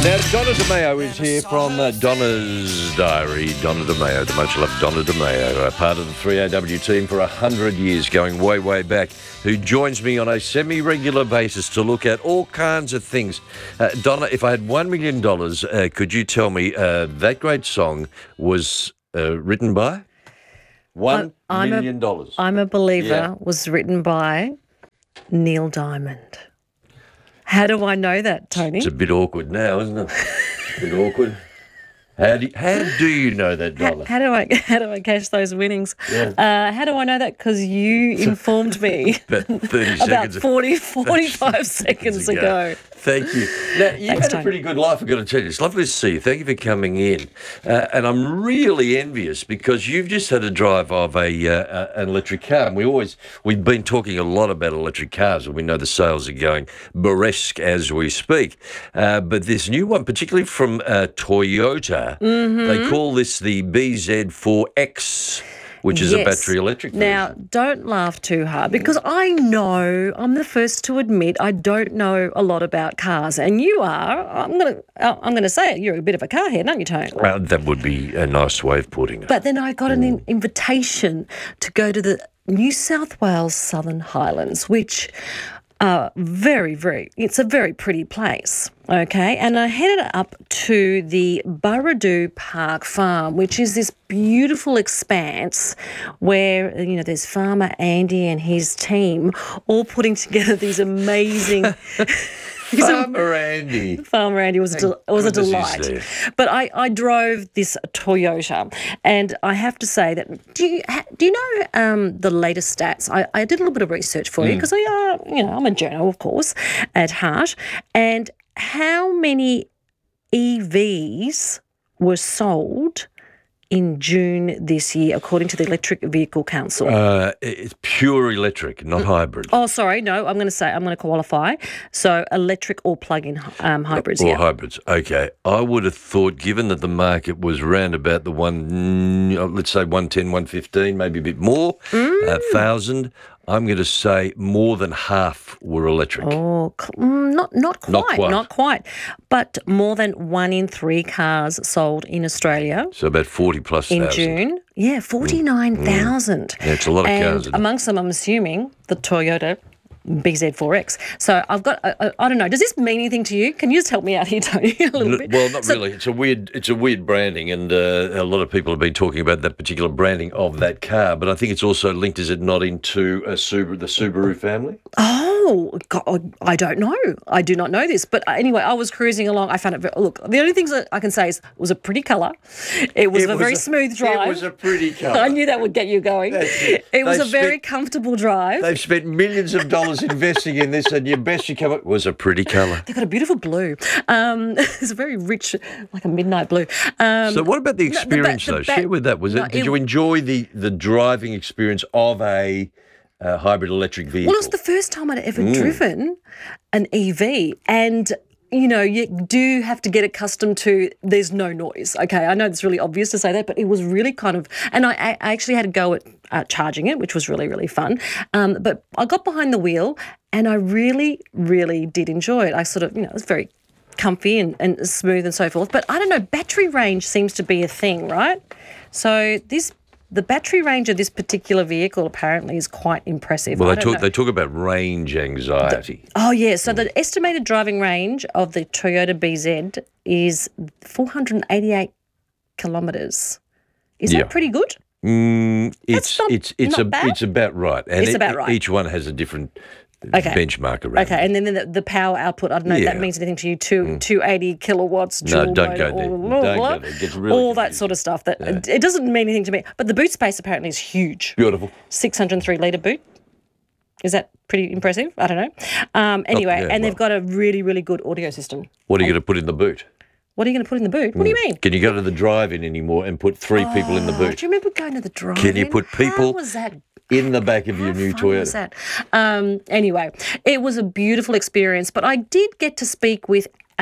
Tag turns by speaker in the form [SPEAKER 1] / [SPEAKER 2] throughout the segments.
[SPEAKER 1] Now, Donna DeMayo is here from Donna's Diary. Donna DeMayo, the much-loved Donna DeMayo, part of the 3AW team for 100 years, going way, way back, who joins me on a semi-regular basis to look at all kinds of things. Donna, if I had $1 million, could you tell me that great song was written by? $1 million.
[SPEAKER 2] I'm a Believer was written by Neil Diamond. How do I know that, Tony?
[SPEAKER 1] It's a bit awkward now, isn't it? A bit awkward. How do you know that, Donna?
[SPEAKER 2] How do I catch those winnings?
[SPEAKER 1] Yeah.
[SPEAKER 2] How do I know that? Because you informed me
[SPEAKER 1] About 30
[SPEAKER 2] about
[SPEAKER 1] seconds.
[SPEAKER 2] 45 seconds ago.
[SPEAKER 1] Thank you. Now, you've
[SPEAKER 2] Thanks,
[SPEAKER 1] had
[SPEAKER 2] Tony.
[SPEAKER 1] a pretty good life, I've got to tell you. It's lovely to see you. Thank you for coming in. And I'm really envious because you've just had a drive of an electric car. And we've been talking a lot about electric cars, and we know the sales are going burlesque as we speak. But this new one, particularly from Toyota, they call this the BZ4X, which is a
[SPEAKER 2] Yes.
[SPEAKER 1] battery electric
[SPEAKER 2] Now,
[SPEAKER 1] version.
[SPEAKER 2] don't laugh too hard because I'm the first to admit I don't know a lot about cars, and you are. I'm gonna say it. You're a bit of a car head, aren't you, Tony?
[SPEAKER 1] Well, that would be a nice way of putting it.
[SPEAKER 2] But then I got an invitation to go to the New South Wales Southern Highlands, which are it's a very pretty place, okay? And I headed up to the Burradoo Park Farm, which is this beautiful expanse where, there's farmer Andy and his team all putting together these amazing...
[SPEAKER 1] Farmer Andy.
[SPEAKER 2] Farmer Andy was a
[SPEAKER 1] goodness he's
[SPEAKER 2] delight.
[SPEAKER 1] there.
[SPEAKER 2] But I drove this Toyota, and I have to say that do you know the latest stats? I did a little bit of research for you because I'm a journal, of course, at heart. And how many EVs were sold in June this year, according to the Electric Vehicle Council?
[SPEAKER 1] It's pure electric, not hybrid.
[SPEAKER 2] Oh, sorry, no, I'm going to qualify. So electric or plug-in hybrids,
[SPEAKER 1] Or
[SPEAKER 2] yeah.
[SPEAKER 1] hybrids. Okay. I would have thought, given that the market was round about the let's say 110, 115, maybe a bit more, 1,000, I'm going to say more than half were electric.
[SPEAKER 2] Oh, not quite. But more than 1 in 3 cars sold in Australia
[SPEAKER 1] So about 40 plus
[SPEAKER 2] in
[SPEAKER 1] thousand.
[SPEAKER 2] June. Yeah, 49,000.
[SPEAKER 1] Yeah, it's a lot of
[SPEAKER 2] and
[SPEAKER 1] cars, isn't it?
[SPEAKER 2] amongst them, I'm assuming the Toyota BZ4X. So I've got, I don't know, does this mean anything to you? Can you just help me out here, Tony, a little bit?
[SPEAKER 1] Well, not really. It's a weird branding, and a lot of people have been talking about that particular branding of that car. But I think it's also linked, is it not, into the Subaru family?
[SPEAKER 2] Oh, God, I don't know. I do not know this. But anyway, I was cruising along. I found it look, the only things that I can say is it was a pretty colour. It was a very smooth drive.
[SPEAKER 1] It was a pretty car.
[SPEAKER 2] I knew that would get you going.
[SPEAKER 1] That's it.
[SPEAKER 2] It was
[SPEAKER 1] They've
[SPEAKER 2] a very comfortable drive.
[SPEAKER 1] They've spent millions of dollars investing in this, and your best you come up was a pretty colour.
[SPEAKER 2] They've got a beautiful blue. It's a very rich, like a midnight blue.
[SPEAKER 1] So what about the experience,
[SPEAKER 2] the
[SPEAKER 1] though? Share with that. Did you enjoy the driving experience of a hybrid electric vehicle?
[SPEAKER 2] Well, it was the first time I'd ever driven an EV, and you do have to get accustomed to there's no noise. Okay, I know it's really obvious to say that, but it was really kind of, and I actually had to go at charging it, which was really, really fun. But I got behind the wheel and I really, really did enjoy it. I sort of, it was very comfy and smooth and so forth. But I don't know, battery range seems to be a thing, right? So the battery range of this particular vehicle apparently is quite impressive.
[SPEAKER 1] Well,
[SPEAKER 2] I don't know.
[SPEAKER 1] they talk about range anxiety.
[SPEAKER 2] Oh, yeah. So the estimated driving range of the Toyota BZ is 488 kilometres. Is that pretty good?
[SPEAKER 1] It's
[SPEAKER 2] not bad.
[SPEAKER 1] It's about right, and
[SPEAKER 2] It's about right.
[SPEAKER 1] Each one has a different benchmark around.
[SPEAKER 2] Okay, and then the power output, I don't know if that means anything to you, 280 kilowatts,
[SPEAKER 1] No,
[SPEAKER 2] dual
[SPEAKER 1] don't
[SPEAKER 2] motor,
[SPEAKER 1] go there. Don't go there. It gets really
[SPEAKER 2] all that
[SPEAKER 1] confusing.
[SPEAKER 2] sort of stuff. It doesn't mean anything to me. But the boot space apparently is huge.
[SPEAKER 1] Beautiful.
[SPEAKER 2] 603 litre boot. Is that pretty impressive? I don't know. Anyway, they've got a really, really good audio system.
[SPEAKER 1] What are you going to put in the boot?
[SPEAKER 2] What are you going to put in the boot? What do you mean?
[SPEAKER 1] Can you go to the drive-in anymore and put 3 people in the boot?
[SPEAKER 2] Do you remember going to the drive-in?
[SPEAKER 1] Can you put people
[SPEAKER 2] How was that?
[SPEAKER 1] in the back of your
[SPEAKER 2] How
[SPEAKER 1] new
[SPEAKER 2] fun
[SPEAKER 1] Toyota?
[SPEAKER 2] was that? Anyway, it was a beautiful experience, but I did get to speak with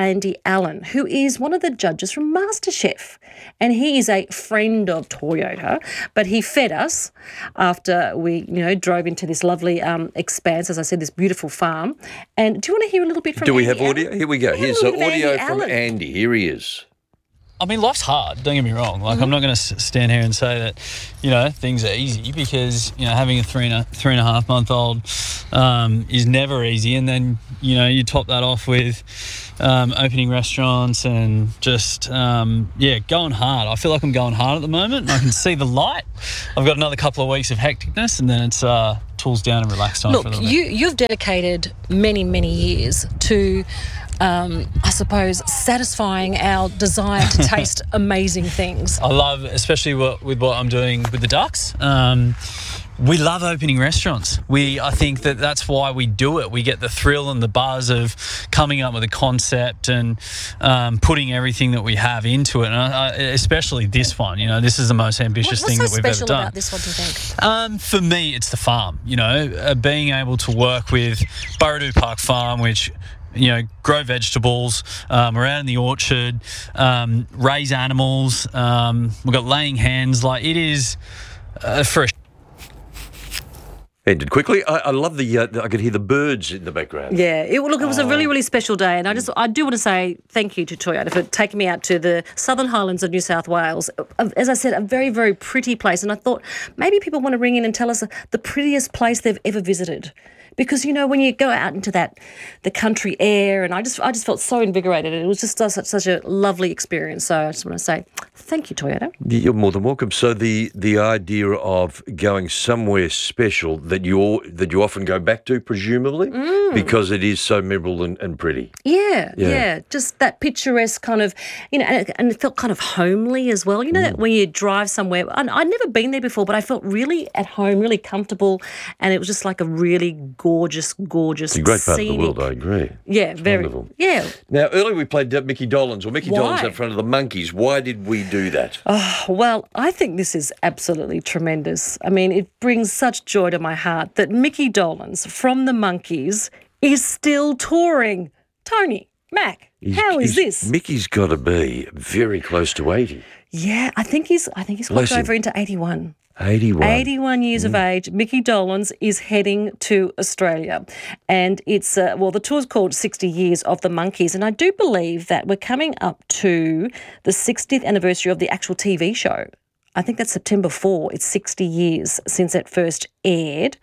[SPEAKER 2] Andy Allen, who is one of the judges from MasterChef. And he is a friend of Toyota, but he fed us after we, drove into this lovely expanse, as I said, this beautiful farm. And do you want to hear a little bit from
[SPEAKER 1] Do we
[SPEAKER 2] Andy
[SPEAKER 1] have audio?
[SPEAKER 2] Allen?
[SPEAKER 1] Here we go.
[SPEAKER 2] We have a
[SPEAKER 1] Here's
[SPEAKER 2] little
[SPEAKER 1] the
[SPEAKER 2] bit of
[SPEAKER 1] audio
[SPEAKER 2] Andy
[SPEAKER 1] from
[SPEAKER 2] Allen.
[SPEAKER 1] Andy. Here he is.
[SPEAKER 3] I mean, life's hard, don't get me wrong. Like, I'm not going to stand here and say that, things are easy because, having a three and a half month old is never easy. And then, you top that off with opening restaurants and just, going hard. I feel like I'm going hard at the moment. I can see the light. I've got another couple of weeks of hecticness and then it's tools down and relax time for a
[SPEAKER 2] Look,
[SPEAKER 3] little bit.
[SPEAKER 2] you've dedicated many, many years to, I suppose, satisfying our desire to taste amazing things.
[SPEAKER 3] I love, especially with what I'm doing with the Ducks. We love opening restaurants. I think that's why we do it. We get the thrill and the buzz of coming up with a concept and putting everything that we have into it. And especially this one, this is the most ambitious thing that we've ever done.
[SPEAKER 2] What's so special about this one, do you think?
[SPEAKER 3] For me, it's the farm. Being able to work with Burradoo Park Farm, which grow vegetables, we're out in the orchard, raise animals, we've got laying hens. Like, it is for a
[SPEAKER 1] Ended quickly. I love I could hear the birds in the background.
[SPEAKER 2] Yeah, it was a really, really special day. And I do want to say thank you to Toyota for taking me out to the Southern Highlands of New South Wales. As I said, a very, very pretty place. And I thought maybe people want to ring in and tell us the prettiest place they've ever visited. Because, when you go out into the country air, and I just felt so invigorated, and it was just such a lovely experience. So I just want to say thank you, Toyota.
[SPEAKER 1] You're more than welcome. So the idea of going somewhere special that you often go back to, presumably, because it is so memorable and pretty.
[SPEAKER 2] Yeah. Just that picturesque kind of, and it felt kind of homely as well. That when you drive somewhere, I'd never been there before, but I felt really at home, really comfortable, and it was just like a really gorgeous
[SPEAKER 1] It's a great part of the world, I agree.
[SPEAKER 2] Yeah, very.
[SPEAKER 1] Wonderful.
[SPEAKER 2] Yeah.
[SPEAKER 1] Now, earlier we played Mickey Dolenz,
[SPEAKER 2] Why?
[SPEAKER 1] Dolenz up front of the Monkeys. Why did we do that?
[SPEAKER 2] Well, I think this is absolutely tremendous. I mean, it brings such joy to my heart that Mickey Dolenz from the Monkeys is still touring. Tony, Mac, how is this?
[SPEAKER 1] Mickey's got to be very close to 80.
[SPEAKER 2] Yeah, I think he's crossed over into 81.
[SPEAKER 1] 81.
[SPEAKER 2] 81 years of age. Mickey Dolenz is heading to Australia. And it's, the tour's called 60 Years of the Monkeys. And I do believe that we're coming up to the 60th anniversary of the actual TV show. I think that's September 4. It's 60 years since it first aired.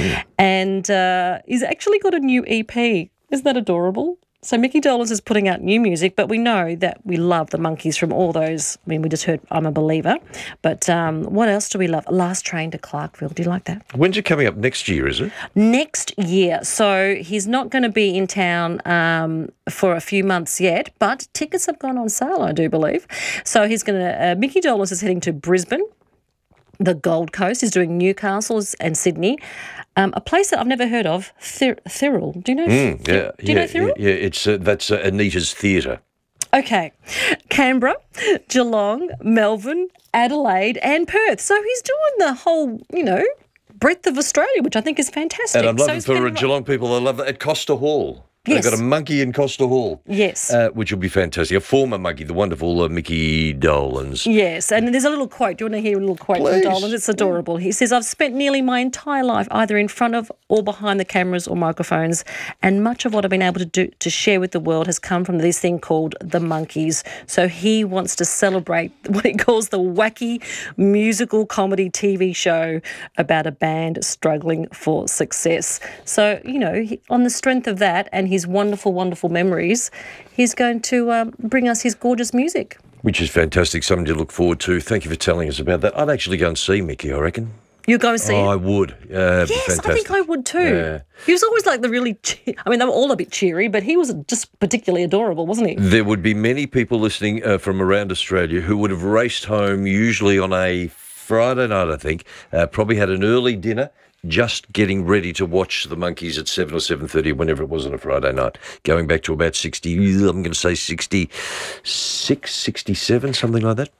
[SPEAKER 2] And he's actually got a new EP. Isn't that adorable? So Mickey Dolenz is putting out new music, but we know that we love the Monkeys from all those. I mean, we just heard I'm a Believer. But what else do we love? Last Train to Clarkville. Do you like that?
[SPEAKER 1] When's it coming up? Next year, is it?
[SPEAKER 2] Next year. So he's not going to be in town for a few months yet, but tickets have gone on sale, I do believe. So he's going to, Mickey Dolenz is heading to Brisbane, the Gold Coast. He's doing Newcastle and Sydney. A place that I've never heard of, Thirroul. Do you know? Do you know Thirroul?
[SPEAKER 1] Yeah, it's that's Anita's Theatre.
[SPEAKER 2] Okay. Canberra, Geelong, Melbourne, Adelaide and Perth. So he's doing the whole, breadth of Australia, which I think is fantastic.
[SPEAKER 1] And I'm loving
[SPEAKER 2] So
[SPEAKER 1] for Geelong people, I love that at Costa Hall.
[SPEAKER 2] Yes.
[SPEAKER 1] They've got a monkey in Costa Hall.
[SPEAKER 2] Yes.
[SPEAKER 1] Which will be fantastic. A former monkey, the wonderful Mickey Dolenz.
[SPEAKER 2] Yes, and there's a little quote. Do you want to hear a little quote
[SPEAKER 1] Please.
[SPEAKER 2] from Dolenz? It's adorable. He says, I've spent nearly my entire life either in front of or behind the cameras or microphones, and much of what I've been able to do to share with the world has come from this thing called the Monkeys. So he wants to celebrate what he calls the wacky musical comedy TV show about a band struggling for success. So, on the strength of that and his wonderful, wonderful memories, he's going to bring us his gorgeous music.
[SPEAKER 1] Which is fantastic, something to look forward to. Thank you for telling us about that. I'd actually go and see Mickey, I reckon.
[SPEAKER 2] You'll go and see
[SPEAKER 1] I
[SPEAKER 2] it?
[SPEAKER 1] would. Yes,
[SPEAKER 2] Yes, I think I would too.
[SPEAKER 1] Yeah.
[SPEAKER 2] He was always like the really, they were all a bit cheery, but he was just particularly adorable, wasn't he?
[SPEAKER 1] There would be many people listening from around Australia who would have raced home usually on a Friday night, I think, probably had an early dinner, just getting ready to watch the Monkeys at 7 or 7:30, whenever it was on a Friday night, going back to about 60, I'm going to say 66, 67, something like that.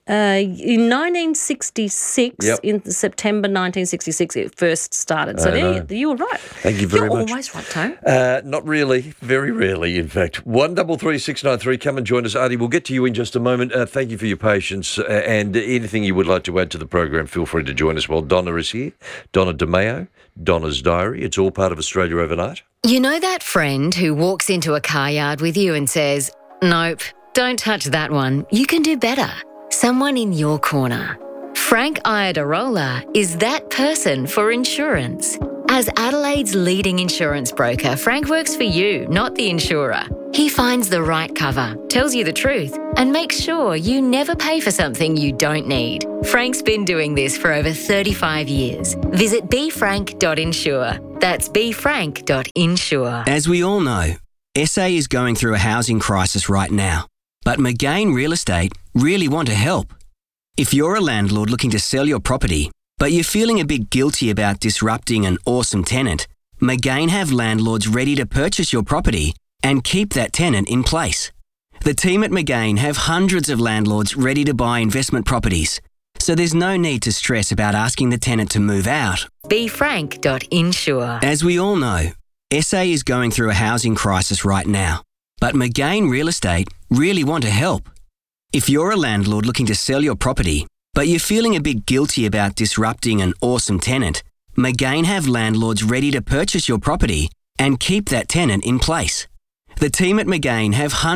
[SPEAKER 2] In 1966,
[SPEAKER 1] Yep.
[SPEAKER 2] in September 1966, it first started. So
[SPEAKER 1] I know.
[SPEAKER 2] there, you were right.
[SPEAKER 1] Thank you very
[SPEAKER 2] You're
[SPEAKER 1] much.
[SPEAKER 2] always right, Tone.
[SPEAKER 1] Not really. Very rarely, in fact. 133693. Come and join us, Artie. We'll get to you in just a moment. Thank you for your patience. And anything you would like to add to the program, feel free to join us while Donna is here. Donna DeMeo, Donna's Diary. It's all part of Australia Overnight.
[SPEAKER 4] You know that friend who walks into a car yard with you and says, "Nope, don't touch that one. You can do better." Someone in your corner. Frank Iadarola is that person for insurance. As Adelaide's leading insurance broker, Frank works for you, not the insurer. He finds the right cover, tells you the truth, and makes sure you never pay for something you don't need. Frank's been doing this for over 35 years. Visit befrank.insure. That's befrank.insure.
[SPEAKER 5] As we all know, SA is going through a housing crisis right now, but McGain Real Estate really want to help. If you're a landlord looking to sell your property, but you're feeling a bit guilty about disrupting an awesome tenant, McGain have landlords ready to purchase your property and keep that tenant in place. The team at McGain have hundreds of landlords ready to buy investment properties, so there's no need to stress about asking the tenant to move out.
[SPEAKER 4] befrank.insure.
[SPEAKER 5] As we all know, SA is going through a housing crisis right now, but McGain Real Estate really want to help. If you're a landlord looking to sell your property, but you're feeling a bit guilty about disrupting an awesome tenant, McGain have landlords ready to purchase your property and keep that tenant in place. The team at McGain have hundreds